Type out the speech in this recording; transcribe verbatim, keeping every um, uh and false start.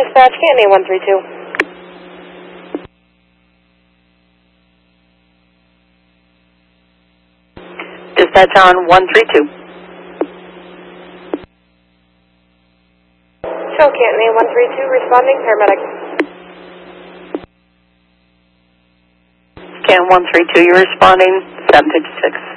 Dispatch, Canton A one three two. Dispatch on one three two. Show Canton A one three two, responding paramedic. Canton one three two, you're responding seven fifty-six.